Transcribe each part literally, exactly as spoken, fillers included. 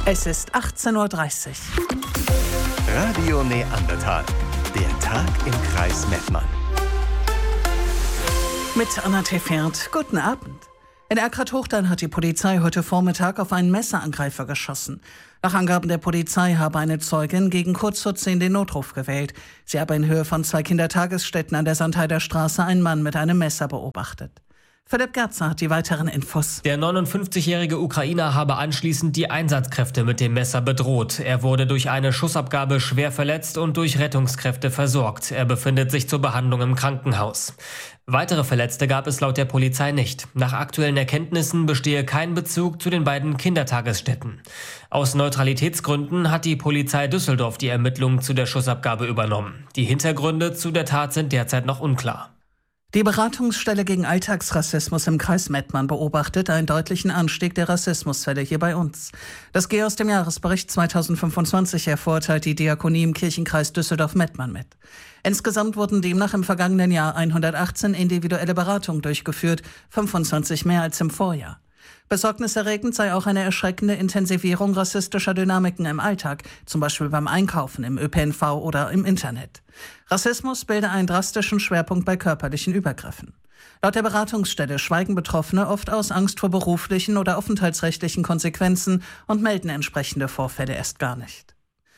Es ist achtzehn Uhr dreißig. Radio Neandertal. Der Tag im Kreis Mettmann. Mit Anna Tefert. Guten Abend. In Erkrath-Hochdain hat die Polizei heute Vormittag auf einen Messerangreifer geschossen. Nach Angaben der Polizei habe eine Zeugin gegen kurz vor zehn den Notruf gewählt. Sie habe in Höhe von zwei Kindertagesstätten an der Sandheider Straße einen Mann mit einem Messer beobachtet. Philipp Gerzer hat die weiteren Infos. Der neunundfünfzigjährige Ukrainer habe anschließend die Einsatzkräfte mit dem Messer bedroht. Er wurde durch eine Schussabgabe schwer verletzt und durch Rettungskräfte versorgt. Er befindet sich zur Behandlung im Krankenhaus. Weitere Verletzte gab es laut der Polizei nicht. Nach aktuellen Erkenntnissen bestehe kein Bezug zu den beiden Kindertagesstätten. Aus Neutralitätsgründen hat die Polizei Düsseldorf die Ermittlungen zu der Schussabgabe übernommen. Die Hintergründe zu der Tat sind derzeit noch unklar. Die Beratungsstelle gegen Alltagsrassismus im Kreis Mettmann beobachtet einen deutlichen Anstieg der Rassismusfälle hier bei uns. Das geht aus dem Jahresbericht zweitausendfünfundzwanzig hervor, teilt die Diakonie im Kirchenkreis Düsseldorf-Mettmann mit. Insgesamt wurden demnach im vergangenen Jahr hundertachtzehn individuelle Beratungen durchgeführt, fünfundzwanzig mehr als im Vorjahr. Besorgniserregend sei auch eine erschreckende Intensivierung rassistischer Dynamiken im Alltag, zum Beispiel beim Einkaufen, im Ö P N V oder im Internet. Rassismus bilde einen drastischen Schwerpunkt bei körperlichen Übergriffen. Laut der Beratungsstelle schweigen Betroffene oft aus Angst vor beruflichen oder aufenthaltsrechtlichen Konsequenzen und melden entsprechende Vorfälle erst gar nicht.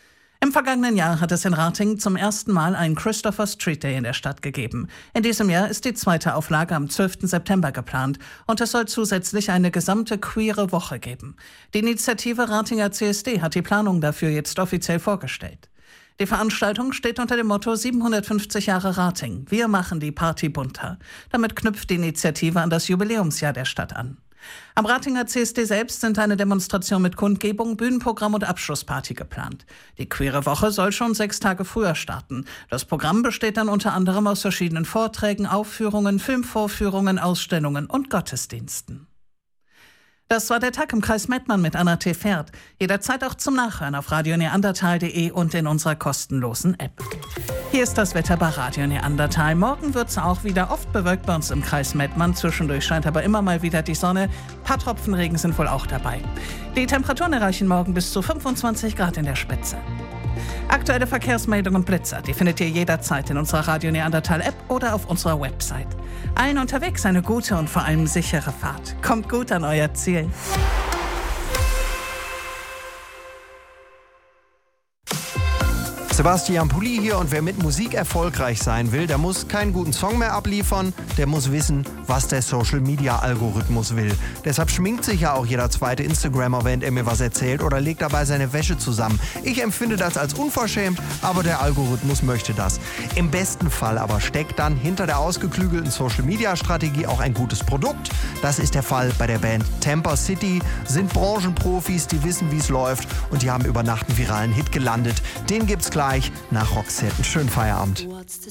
Im vergangenen Jahr hat es in Ratingen zum ersten Mal einen Christopher Street Day in der Stadt gegeben. In diesem Jahr ist die zweite Auflage am zwölften September geplant und es soll zusätzlich eine gesamte queere Woche geben. Die Initiative Ratinger C S D hat die Planung dafür jetzt offiziell vorgestellt. Die Veranstaltung steht unter dem Motto siebenhundertfünfzig Jahre Rating. Wir machen die Party bunter. Damit knüpft die Initiative an das Jubiläumsjahr der Stadt an. Am Ratinger C S D selbst sind eine Demonstration mit Kundgebung, Bühnenprogramm und Abschlussparty geplant. Die queere Woche soll schon sechs Tage früher starten. Das Programm besteht dann unter anderem aus verschiedenen Vorträgen, Aufführungen, Filmvorführungen, Ausstellungen und Gottesdiensten. Das war der Tag im Kreis Mettmann mit Anna Tefert. Jederzeit auch zum Nachhören auf radio neandertal punkt de und in unserer kostenlosen App. Hier ist das Wetter bei Radio Neandertal. Morgen wird es auch wieder oft bewölkt bei uns im Kreis Mettmann. Zwischendurch scheint aber immer mal wieder die Sonne. Ein paar Tropfen Regen sind wohl auch dabei. Die Temperaturen erreichen morgen bis zu fünfundzwanzig Grad in der Spitze. Aktuelle Verkehrsmeldungen und Blitzer, die findet ihr jederzeit in unserer Radio Neandertal App oder auf unserer Website. Allen unterwegs eine gute und vor allem sichere Fahrt. Kommt gut an euer Ziel. Sebastian Pulli hier und wer mit Musik erfolgreich sein will, der muss keinen guten Song mehr abliefern, der muss wissen, was der Social-Media-Algorithmus will. Deshalb schminkt sich ja auch jeder zweite Instagrammer, während er mir was erzählt oder legt dabei seine Wäsche zusammen. Ich empfinde das als unverschämt, aber der Algorithmus möchte das. Im besten Fall aber steckt dann hinter der ausgeklügelten Social-Media-Strategie auch ein gutes Produkt. Das ist der Fall bei der Band Tampa City, sind Branchenprofis, die wissen, wie es läuft und die haben über Nacht einen viralen Hit gelandet. Den gibt's gleich nach Roxette. Einen schönen Feierabend.